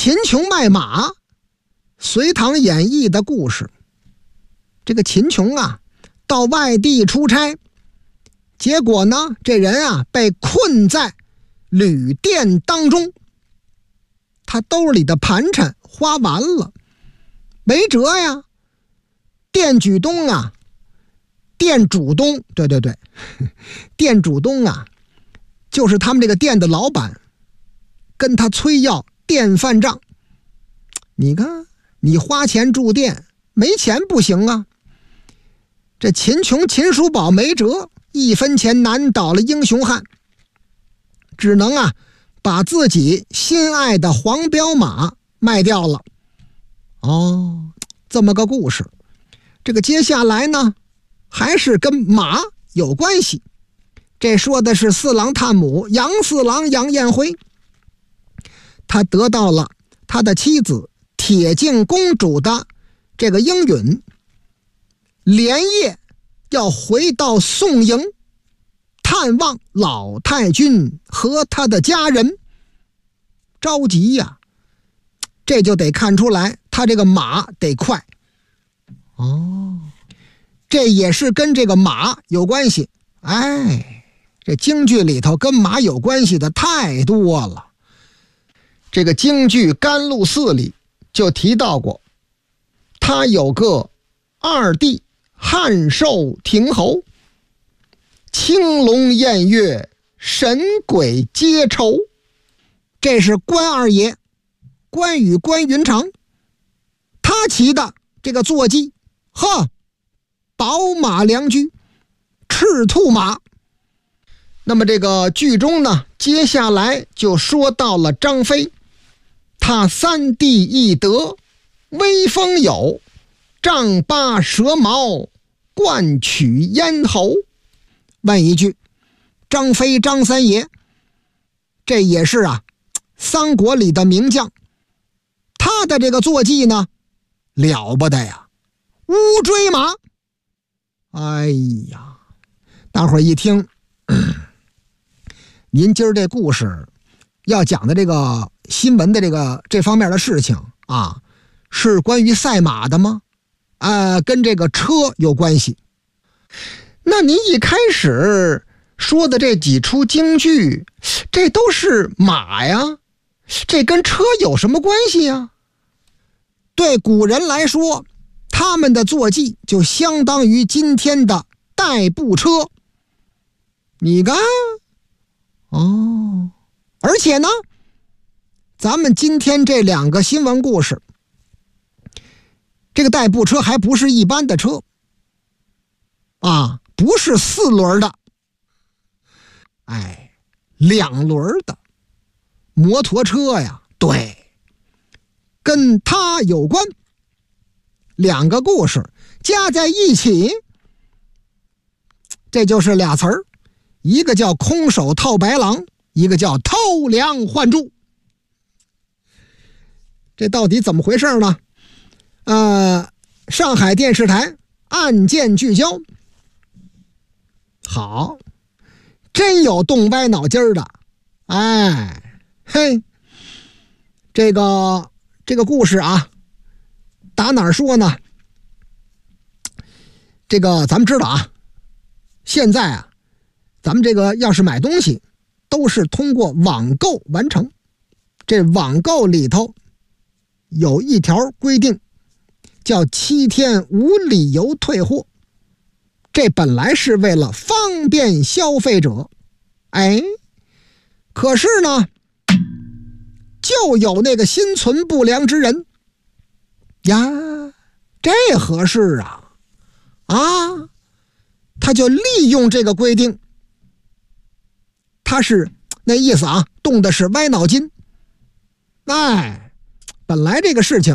秦琼卖马，隋唐演义的故事。这个秦琼啊，到外地出差，结果呢，这人啊被困在旅店当中，他兜里的盘缠花完了，没辙呀。店主东啊，店主东啊，就是他们这个店的老板，跟他催要店饭账。你看，你花钱住店，没钱不行啊。这秦琼秦叔宝没辙，一分钱难倒了英雄汉，只能啊把自己心爱的黄骠马卖掉了。哦，这么个故事。这个接下来呢，还是跟马有关系。这说的是四郎探母杨四郎杨彦辉，他得到了他的妻子铁镜公主的这个应允，连夜要回到宋营探望老太君和他的家人。着急呀，这就得看出来他这个马得快。哦，这也是跟这个马有关系。哎，这京剧里头跟马有关系的太多了。这个京剧《甘露寺》里就提到过，他有个二弟汉寿亭侯，青龙偃月，神鬼皆愁。这是关二爷，关羽关云长，他骑的这个坐骑，宝马良驹，赤兔马。那么这个剧中呢，接下来就说到了张飞，他三弟一德，威风有，丈八蛇矛，冠取咽喉。问一句，张飞张三爷，这也是啊三国里的名将，他的这个坐骑呢了不得呀，乌骓马。哎呀，大伙儿一听，您今儿这故事要讲的这个新闻的这方面的事情啊，是关于赛马的吗？跟这个车有关系。那您一开始说的这几出京剧，这都是马呀，这跟车有什么关系呀？对古人来说，他们的坐骑就相当于今天的代步车。你看，哦，而且呢，咱们今天这两个新闻故事，这个代步车还不是一般的车啊，不是4轮的，哎，2轮的摩托车呀。对，跟它有关。两个故事加在一起，这就是俩词儿，一个叫空手套白狼，一个叫偷梁换柱。这到底怎么回事呢？上海电视台案件聚焦，好，真有动歪脑筋的。哎嘿，这个故事啊，打哪儿说呢？这个咱们知道啊，现在啊，咱们这个要是买东西都是通过网购完成。这网购里头有一条规定，叫7天无理由退货。这本来是为了方便消费者，哎，可是呢，就有那个心存不良之人呀，这合适啊，他就利用这个规定，他是那意思啊，动的是歪脑筋。哎，本来这个事情